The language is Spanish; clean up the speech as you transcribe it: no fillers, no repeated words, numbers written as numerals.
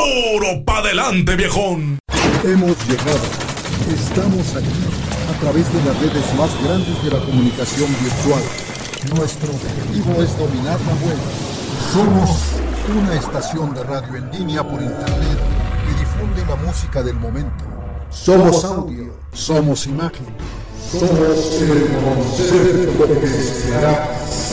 ¡Duro pa' delante, viejón! Hemos llegado. Estamos aquí, a través de las redes más grandes de la comunicación virtual. Nuestro objetivo es dominar la web. Somos una estación de radio en línea por internet que difunde la música del momento. Somos audio, somos imagen, somos el concepto que será.